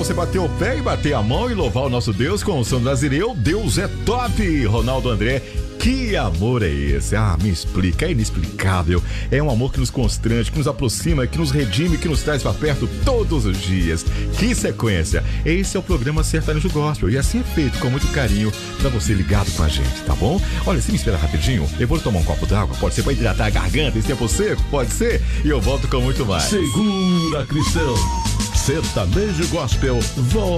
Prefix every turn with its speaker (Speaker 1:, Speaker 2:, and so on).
Speaker 1: você bater o pé e bater a mão e louvar o nosso Deus com o Sandro Azireu. Deus é top! Ronaldo André. Que amor é esse? Me explica, é inexplicável. É um amor que nos constrange, que nos aproxima, que nos redime, que nos traz pra perto todos os dias. Que sequência! Esse é o programa Sertanejo Gospel e assim é feito com muito carinho pra você ligado com a gente, tá bom? Olha, se me espera rapidinho, eu vou tomar um copo d'água, pode ser pra hidratar a garganta, esse tempo seco, pode ser? E eu volto com muito mais.
Speaker 2: Segura, Cristão. Sertanejo Gospel, volta.